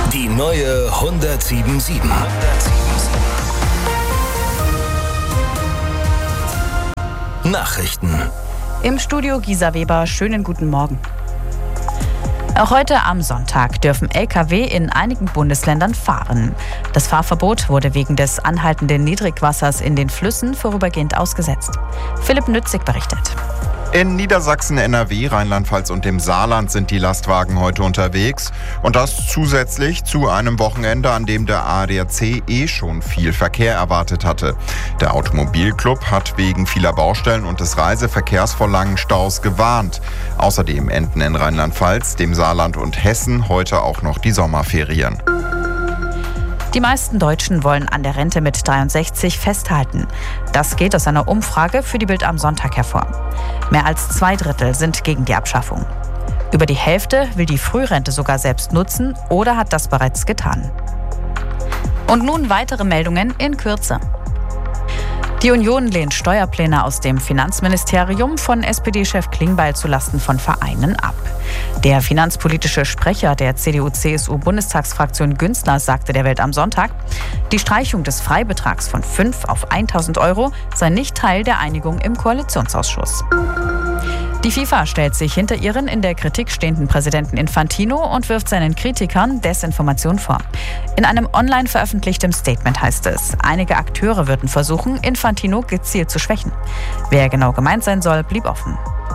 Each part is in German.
Die neue 107.7. Nachrichten. Im Studio Gisa Weber, schönen guten Morgen. Auch heute am Sonntag dürfen Lkw in einigen Bundesländern fahren. Das Fahrverbot wurde wegen des anhaltenden Niedrigwassers in den Flüssen vorübergehend ausgesetzt. Philipp Nützig berichtet. In Niedersachsen, NRW, Rheinland-Pfalz und dem Saarland sind die Lastwagen heute unterwegs. Und das zusätzlich zu einem Wochenende, an dem der ADAC schon viel Verkehr erwartet hatte. Der Automobilclub hat wegen vieler Baustellen und des Reiseverkehrs vor langen Staus gewarnt. Außerdem enden in Rheinland-Pfalz, dem Saarland und Hessen heute auch noch die Sommerferien. Die meisten Deutschen wollen an der Rente mit 63 festhalten. Das geht aus einer Umfrage für die Bild am Sonntag hervor. Mehr als 2/3 sind gegen die Abschaffung. Über die Hälfte will die Frührente sogar selbst nutzen oder hat das bereits getan. Und nun weitere Meldungen in Kürze. Die Union lehnt Steuerpläne aus dem Finanzministerium von SPD-Chef Klingbeil zulasten von Vereinen ab. Der finanzpolitische Sprecher der CDU-CSU-Bundestagsfraktion Günzler sagte der Welt am Sonntag, die Streichung des Freibetrags von 5 auf 1.000 Euro sei nicht Teil der Einigung im Koalitionsausschuss. Die FIFA stellt sich hinter ihren in der Kritik stehenden Präsidenten Infantino und wirft seinen Kritikern Desinformation vor. In einem online veröffentlichten Statement heißt es, einige Akteure würden versuchen, Infantino gezielt zu schwächen. Wer genau gemeint sein soll, blieb offen.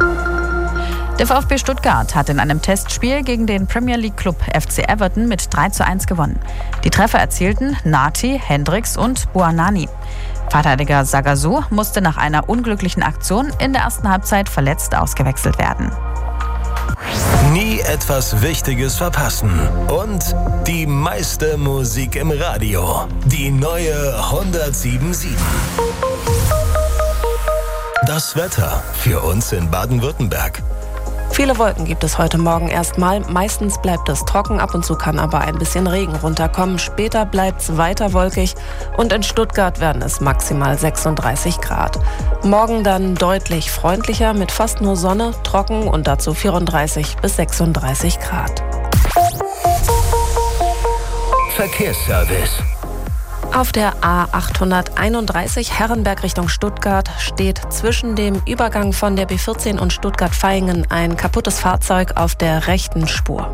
Der VfB Stuttgart hat in einem Testspiel gegen den Premier League Club FC Everton mit 3:1 gewonnen. Die Treffer erzielten Nati, Hendricks und Buonanni. Verteidiger Sagasu musste nach einer unglücklichen Aktion in der ersten Halbzeit verletzt ausgewechselt werden. Nie etwas Wichtiges verpassen. Und die meiste Musik im Radio. Die neue 107.7. Das Wetter für uns in Baden-Württemberg. Viele Wolken gibt es heute Morgen erstmal. Meistens bleibt es trocken, ab und zu kann aber ein bisschen Regen runterkommen. Später bleibt es weiter wolkig und in Stuttgart werden es maximal 36 Grad. Morgen dann deutlich freundlicher mit fast nur Sonne, trocken und dazu 34 bis 36 Grad. Verkehrsservice. Auf der A831 Herrenberg Richtung Stuttgart steht zwischen dem Übergang von der B14 und Stuttgart-Vaihingen ein kaputtes Fahrzeug auf der rechten Spur.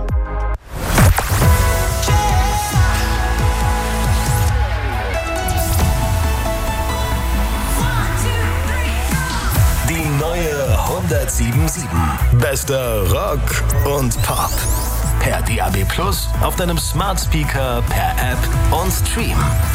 Die neue 107.7. Bester Rock und Pop. Per DAB+, auf deinem Smart Speaker, per App und Stream.